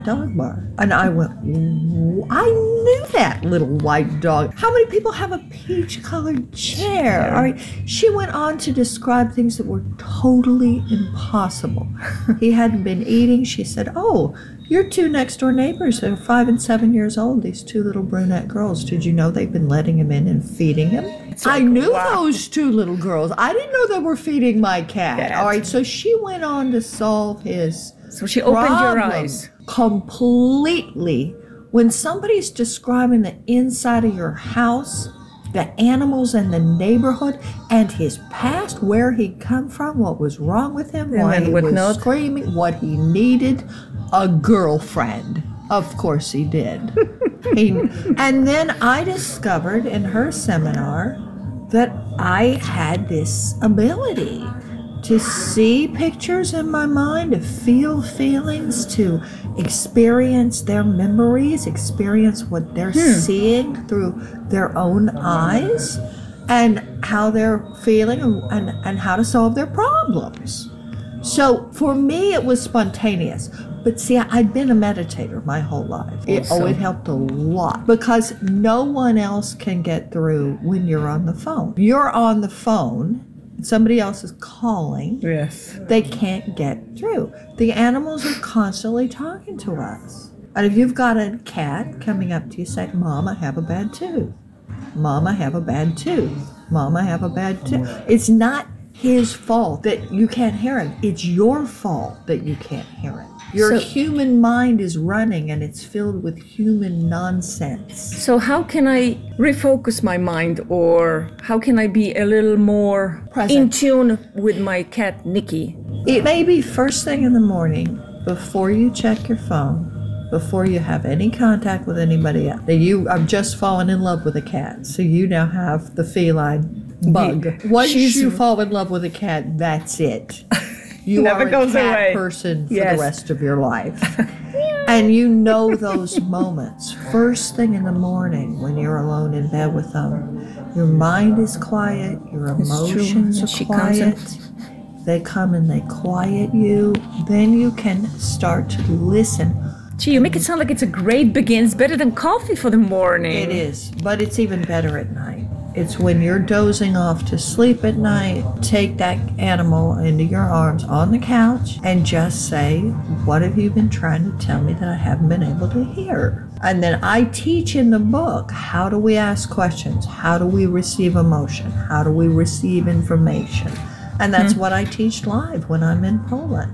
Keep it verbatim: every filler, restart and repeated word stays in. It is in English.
dog bar. And I went, I knew that little white dog. How many people have a peach-colored chair? Yeah. All right. She went on to describe things that were totally impossible. He hadn't been eating. She said, oh, your two next-door neighbors, they're five and seven years old, these two little brunette girls. Did you know they've been letting him in and feeding him? It's I like, knew wow. those two little girls. I didn't know they were feeding my cat. Cat. All right, so she went on to solve his So she opened your problem eyes. completely. When somebody's describing the inside of your house, the animals and the neighborhood, and his past, where he come from, what was wrong with him, And why then he what was not. screaming, what he needed, a girlfriend. Of course he did. he, and then I discovered in her seminar that I had this ability to see pictures in my mind, to feel feelings, to experience their memories, experience what they're Hmm. seeing through their own eyes, and how they're feeling, and, and, and how to solve their problems. So for me, it was spontaneous. But see, I'd been a meditator my whole life. It, oh, Also. it helped a lot because no one else can get through when you're on the phone. You're on the phone, somebody else is calling, Yes. they can't get through. The animals are constantly talking to us. And if you've got a cat coming up to you saying, Mom, I have a bad tooth. Mom, I have a bad tooth. Mom, I have a bad tooth. It's not his fault that you can't hear him. It's your fault that you can't hear him. Your So- human mind is running and it's filled with human nonsense. So how can I refocus my mind, or how can I be a little more Present. in tune with my cat Nikki? It may be first thing in the morning, before you check your phone, before you have any contact with anybody else, that you have just fallen in love with a cat. So you now have the feline bug. Yeah. Once She's- you fall in love with a cat, that's it. You Never are a goes cat away. person for Yes. the rest of your life. And you know those moments. First thing in the morning when you're alone in bed with them, your mind is quiet, your It's true. emotions And are she comes in- quiet. They come and they quiet you. Then you can start to listen. Gee, you make it sound like it's a great begin. It's better than coffee for the morning. It is, but it's even better at night. It's when you're dozing off to sleep at night, take that animal into your arms on the couch and just say, what have you been trying to tell me that I haven't been able to hear? And then I teach in the book, how do we ask questions? How do we receive emotion? How do we receive information? And that's what I teach live when I'm in Poland.